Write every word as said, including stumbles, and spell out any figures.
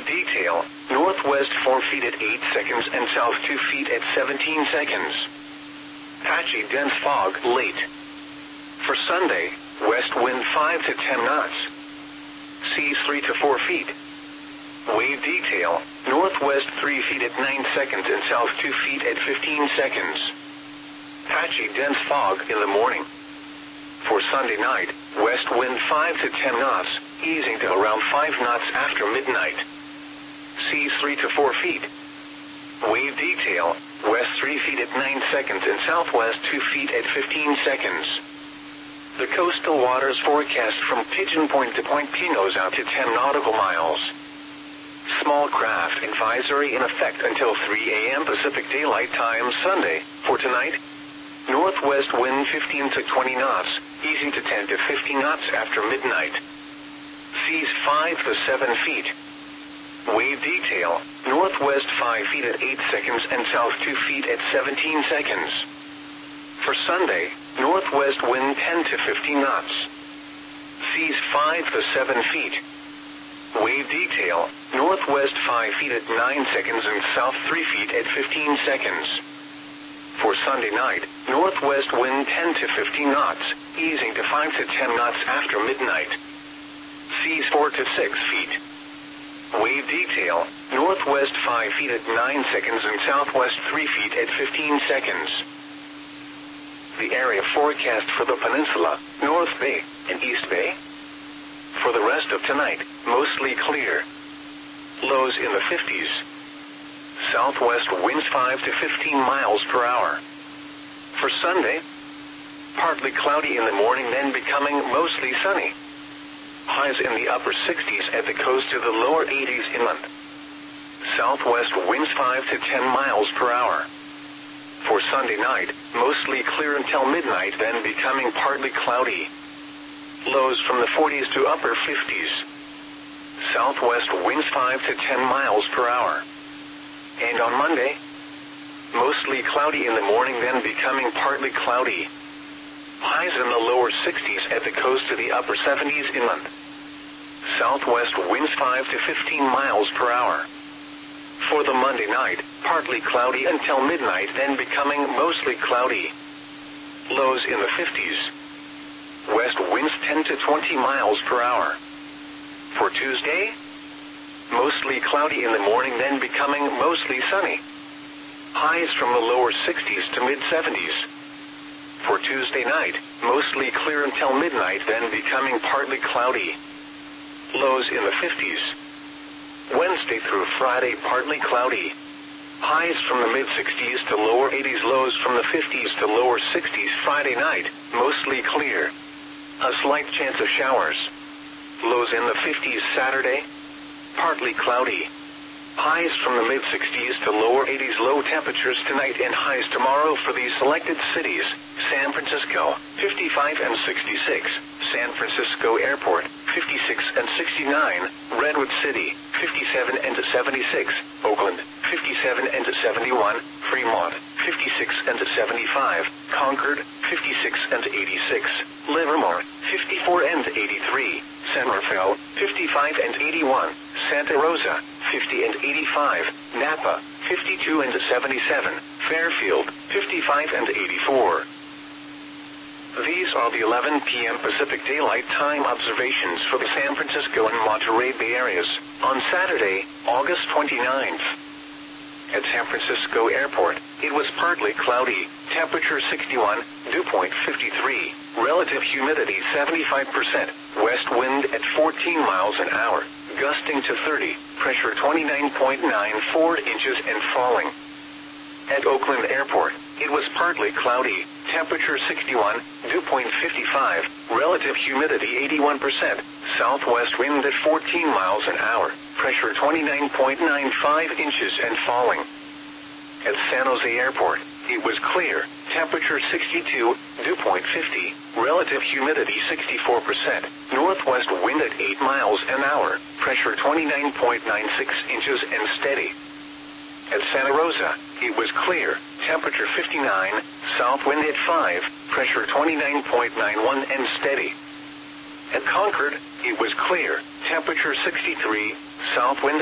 Wave detail, northwest four feet at eight seconds and south two feet at seventeen seconds. Patchy dense fog late. For Sunday, west wind five to ten knots. Seas three to four feet. Wave detail, northwest three feet at nine seconds and south two feet at fifteen seconds. Patchy dense fog in the morning. For Sunday night, west wind five to ten knots, easing to around five knots after midnight. Seas three to four feet. Wave detail, west three feet at nine seconds and southwest two feet at fifteen seconds. The coastal waters forecast from Pigeon Point to Point Pinos out to ten nautical miles. Small craft advisory in effect until three a m Pacific Daylight Time Sunday. For tonight, northwest wind fifteen to twenty knots, easing to ten to fifteen knots after midnight. Seas five to seven feet. Wave detail, northwest five feet at eight seconds and south two feet at seventeen seconds. For Sunday, northwest wind ten to fifteen knots. Seas five to seven feet. Wave detail, northwest five feet at nine seconds and south three feet at fifteen seconds. For Sunday night, northwest wind ten to fifteen knots, easing to five to ten knots after midnight. Seas four to six feet. Wave detail, northwest five feet at nine seconds and southwest three feet at fifteen seconds. The area forecast for the peninsula, North Bay, and East Bay. For the rest of tonight, mostly clear. Lows in the fifties. Southwest winds five to fifteen miles per hour. For Sunday, partly cloudy in the morning, then becoming mostly sunny. Highs in the upper sixties at the coast to the lower eighties inland. Southwest winds five to ten miles per hour. For Sunday night, mostly clear until midnight, then becoming partly cloudy. Lows from the forties to upper fifties. Southwest winds five to ten miles per hour. And on Monday, mostly cloudy in the morning, then becoming partly cloudy. Highs in the lower sixties at the coast to the upper seventies inland. Southwest winds five to fifteen miles per hour. For the Monday night, partly cloudy until midnight, then becoming mostly cloudy. Lows in the fifties. West winds ten to twenty miles per hour. For Tuesday, mostly cloudy in the morning, then becoming mostly sunny. Highs from the lower sixties to mid seventies. For Tuesday night, mostly clear until midnight, then becoming partly cloudy. Lows in the fifties. Wednesday through Friday, partly cloudy. Highs from the mid sixties to lower eighties, lows from the fifties to lower sixties. Friday night, mostly clear. A slight chance of showers. Lows in the fifties. Saturday, partly cloudy. Highs from the mid sixties to lower eighties, low temperatures tonight and highs tomorrow for these selected cities: San Francisco, fifty-five and sixty-six, San Francisco Airport, fifty-six and sixty-nine, Redwood City, fifty-seven and seventy-six, Oakland, fifty-seven and seventy-one, Fremont, fifty-six and seventy-five, Concord, fifty-six and eighty-six, Livermore, fifty-four and eighty-three, San Rafael, fifty-five and eighty-one, Santa Rosa, fifty and eighty-five, Napa, fifty-two and seventy-seven, Fairfield, fifty-five and eighty-four. These are the eleven p m Pacific Daylight Time observations for the San Francisco and Monterey Bay areas on Saturday, August twenty-ninth. At San Francisco Airport, it was partly cloudy, temperature sixty-one, dew point fifty-three, relative humidity seventy-five percent, west wind at fourteen miles an hour, gusting to thirty, pressure twenty-nine point nine four inches and falling. At Oakland Airport, it was partly cloudy, temperature sixty-one, dew point fifty-five, relative humidity eighty-one percent, southwest wind at fourteen miles an hour, pressure twenty-nine point nine five inches and falling. At San Jose Airport, it was clear, temperature sixty-two, dew point fifty, relative humidity sixty-four percent, northwest wind at eight miles an hour, pressure twenty-nine point nine six inches and steady. At Santa Rosa, it was clear, temperature fifty-nine, south wind at five, pressure twenty-nine point nine one and steady. At Concord, it was clear, temperature sixty-three, south wind